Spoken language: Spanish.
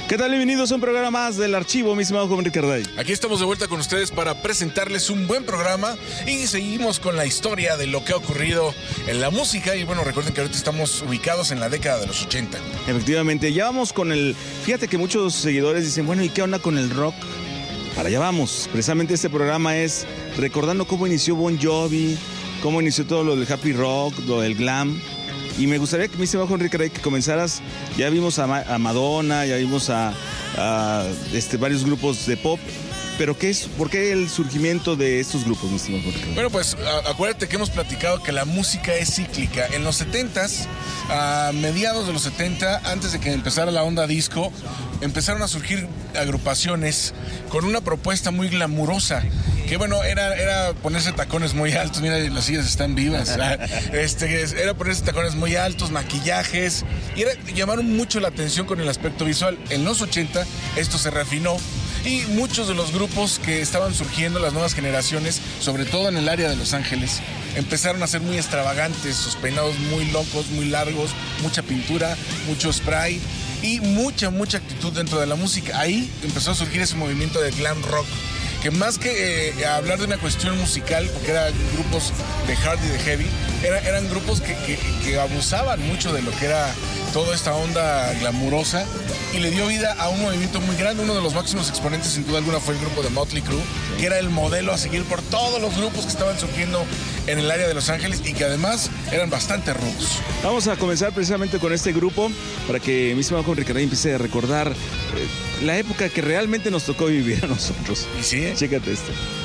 ¿Qué tal? Bienvenidos a un programa más del archivo, mi estimado joven Ricarday. Aquí estamos de vuelta con ustedes para presentarles un buen programa y seguimos con la historia de lo que ha ocurrido en la música. Y bueno, recuerden que ahorita estamos ubicados en la década de los 80. Efectivamente, ya vamos con el... Fíjate que muchos seguidores dicen, bueno, ¿y qué onda con el rock? Para allá vamos. Precisamente este programa es recordando cómo inició Bon Jovi, cómo inició todo lo del happy rock, lo del glam. Y me gustaría que, mi estimado Juan Ricarday, que comenzaras. Ya vimos a Madonna, ya vimos a varios grupos de pop. Pero ¿por qué el surgimiento de estos grupos, mi estimado Juan Ricarday? Bueno, pues acuérdate que hemos platicado que la música es cíclica. En los 70s, a mediados de los 70, antes de que empezara la onda disco, empezaron a surgir agrupaciones con una propuesta muy glamurosa. Que bueno, era ponerse tacones muy altos. Mira, las sillas están vivas. Era ponerse tacones muy altos, maquillajes. Y llamaron mucho la atención con el aspecto visual. En los 80 esto se refinó. Y muchos de los grupos que estaban surgiendo, las nuevas generaciones, sobre todo en el área de Los Ángeles, empezaron a ser muy extravagantes, sus peinados muy locos, muy largos, mucha pintura, mucho spray y mucha actitud dentro de la música. Ahí empezó a surgir ese movimiento de glam rock, que más que hablar de una cuestión musical, porque eran grupos de hard y de heavy, eran grupos que abusaban mucho de lo que era toda esta onda glamurosa y le dio vida a un movimiento muy grande. Uno de los máximos exponentes, sin duda alguna, fue el grupo de Motley Crue, que era el modelo a seguir por todos los grupos que estaban surgiendo en el área de Los Ángeles y que además eran bastante rudos. Vamos a comenzar precisamente con este grupo para que mi estimado Juan Ricarday empiece a recordar la época que realmente nos tocó vivir a nosotros. ¿Y sí? Chécate esto.